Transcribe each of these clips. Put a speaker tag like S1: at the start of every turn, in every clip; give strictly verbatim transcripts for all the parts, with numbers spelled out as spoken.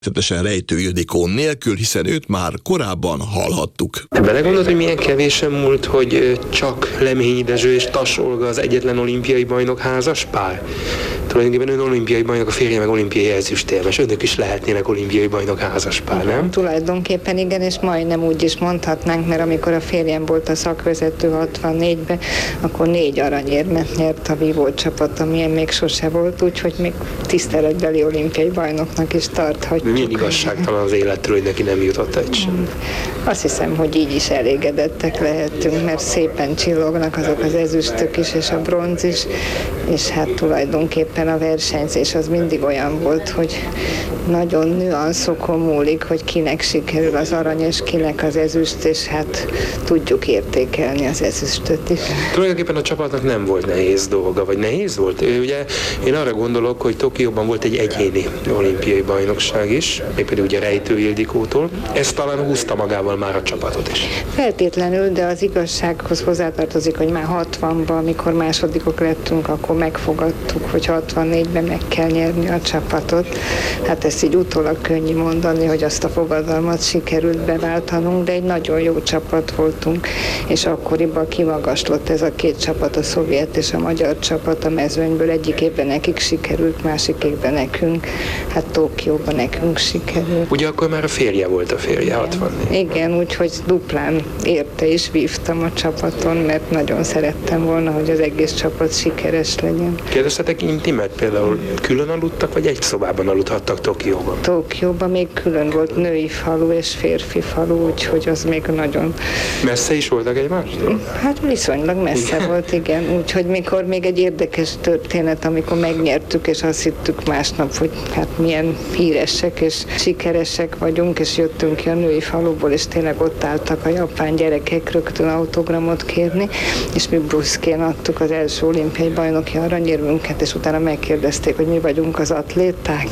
S1: Természetesen Rejtő Ildikó nélkül, hiszen őt már korábban hallhattuk.
S2: Te belegondolod, hogy milyen kevésen múlt, hogy csak Leményi Dezső és Tass Olga az egyetlen olimpiai bajnok házas pár? Tulajdonképpen ön olimpiai bajnok, a férje meg olimpiai ezüstérmes. Önök is lehetnének olimpiai bajnok házas pár, nem?
S3: Tulajdonképpen igen, és majdnem úgy is mondhatnánk, mert amikor a férjem volt a szakvezető hatvannégyben, akkor négy aranyérmet nyert a vívó csapat, amilyen még sose volt, úgyhogy még tiszteletbeli olimpiai bajnoknak is tarthatjuk.
S2: Milyen igazságtalan az életről, hogy neki nem jutott egy sem.
S3: Azt hiszem, hogy így is elégedettek lehetünk, mert szépen csillognak azok az ezüstök is, és a bronz is, és hát tulajdonképpen a versenyzés az mindig olyan volt, hogy nagyon nüanszokon múlik, hogy kinek sikerül az arany, és kinek az ezüst, és hát tudjuk értékelni az ezüstöt is.
S2: Tulajdonképpen a csapatnak nem volt nehéz dolga, vagy nehéz volt? Ugye én arra gondolok, hogy Tokióban volt egy egyéni olimpiai bajnokság is, mégpedig ugye Rejtő Ildikótól. Ez talán húzta magával már a csapatot is.
S3: Feltétlenül, de az igazsághoz hozzátartozik, hogy már hatvanban, amikor másodikok lettünk, akkor megfogadtuk, hogy hatvannégyben meg kell nyerni a csapatot. Hát ezt így utólag könnyű mondani, hogy azt a fogadalmat sikerült beváltanunk, de egy nagyon jó csapat voltunk, és akkoriban kimagaslott ez a két csapat, a szovjet és a magyar csapat a mezőnyből. Egyik évben nekik sikerült, másik évben nekünk, hát Tokióban nekünk sikerült.
S2: Ugye akkor már a férje volt a férje, hatvannégy.
S3: Igen, úgyhogy duplán érte és vívtam a csapaton, mert nagyon szerettem volna, hogy az egész csapat sikeres legyen.
S2: Kérdeztetek intimet? Például külön aludtak, vagy egy szobában aludhattak Tokióban?
S3: Tokióban még külön volt női falu és férfi falu, úgyhogy az még nagyon...
S2: Messze is voltak egymástól?
S3: Hát viszonylag messze igen. volt, igen. Úgyhogy mikor még egy érdekes történet, amikor megnyertük, és azt hittük másnap, hogy hát milyen híresek és sikeresek vagyunk, és jöttünk ki a női faluból, és tényleg ott álltak a japán gyerekek rögtön autogramot kérni, és mi bruszkén adtuk az első olimpiai bajnoki aranyérmünket, és utána megkérdezték, hogy mi vagyunk az atléták.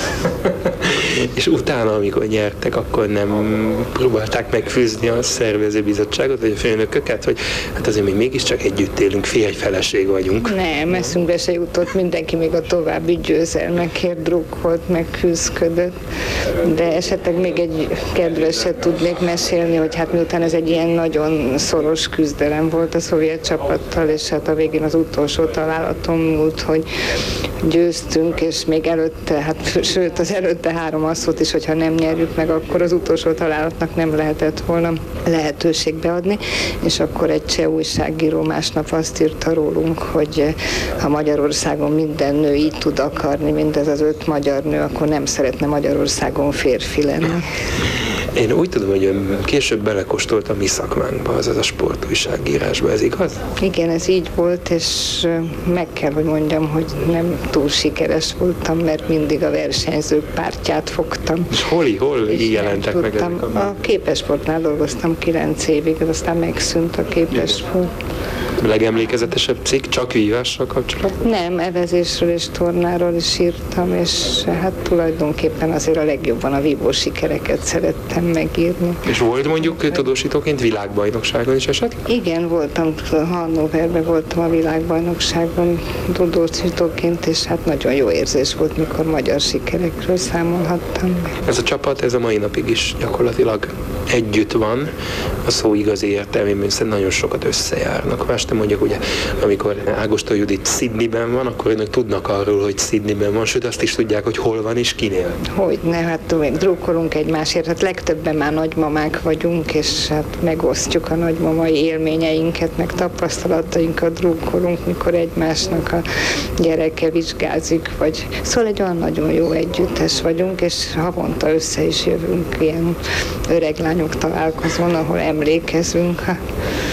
S2: És utána, amikor nyertek, akkor nem próbálták megfűzni a szervezőbizottságot, vagy a főnököket, hogy hát azért mi mégiscsak együtt élünk, férj-feleség vagyunk.
S3: Nem, eszünkbe se jutott, mindenki még a további győzelmekért drukkolt, meg küzdködött, de esetleg még egy kedveset tudnék mesélni, hogy hát miután ez egy ilyen nagyon szoros küzdelem volt a szovjet csapattal, és hát a végén az utolsó találaton múlt, hogy győztünk, és még előtte, hát sőt az előtte három az volt is, hogyha nem nyerjük meg, akkor az utolsó találatnak nem lehetett volna lehetőség beadni, és akkor egy cseh újságíró másnap azt írta rólunk, hogy ha Magyarországon minden nő így tud akarni, mint ez az öt magyar nő, akkor nem szeretne Magyarországon férfi lenni.
S2: Én úgy tudom, hogy ön később belekóstolt a mi szakmánkba, azaz a sportújságírásba, ez igaz?
S3: Igen, ez így volt, és meg kell, hogy mondjam, hogy nem túl sikeres voltam, mert mindig a versenyzők pártját fogtam.
S2: És hol, hol így jelentek meg ezek
S3: a... A Képessportnál dolgoztam kilenc évig, aztán megszűnt a Képesport.
S2: A legemlékezetesebb cikk csak vívással kapcsolatban?
S3: Nem, evezésről és tornáról is írtam, és hát tulajdonképpen azért a legjobban a vívó sikereket szerettem megírni.
S2: És volt mondjuk tudósítóként világbajnokságon is esetleg?
S3: Igen, voltam, Hannoverben voltam a világbajnokságon tudósítóként, és hát nagyon jó érzés volt, mikor magyar sikerekről számolhattam.
S2: Ez a csapat, ez a mai napig is gyakorlatilag együtt van, a szó igazi értelmében, hiszen nagyon sokat összejárnak. Mást mondjuk, ugye, amikor Ágoston Judit Sydneyben van, akkor önök tudnak arról, hogy Sydneyben van, sőt azt is tudják, hogy hol van és kinél.
S3: Hogyne, hát még drukkolunk egymásért, hát legtöbben már nagymamák vagyunk, és hát megosztjuk a nagymamai élményeinket, meg tapasztalatainkat drukkolunk, mikor egymásnak a gyereke vizsgázik, vagy szóval egy olyan nagyon jó együttes vagyunk, és havonta össze is jövünk ilyen öreglányok találkozón, ahol emlékezünk a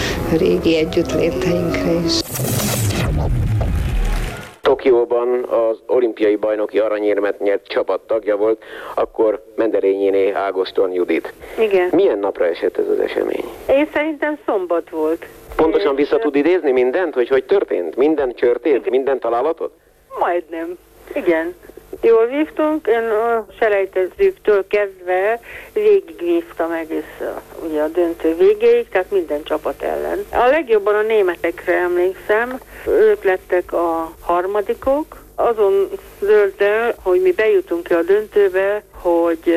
S3: régi együttléteinkre is.
S4: Tokióban az olimpiai bajnoki aranyérmet nyert csapat tagja volt, akkor Mendelényéné Ágoston Judit.
S5: Igen.
S4: Milyen napra esett ez az esemény?
S5: Én szerintem szombat volt.
S4: Pontosan vissza tud idézni mindent, hogy hogy történt? Minden történt? Minden találatot?
S5: Majdnem. Igen. Jól vívtunk, én a selejtezőktől kezdve végigvívtam egész ugye a döntő végéig, tehát minden csapat ellen. A legjobban a németekre emlékszem, ők lettek a harmadikok, azon dölt el, hogy mi bejutunk ki a döntőbe, hogy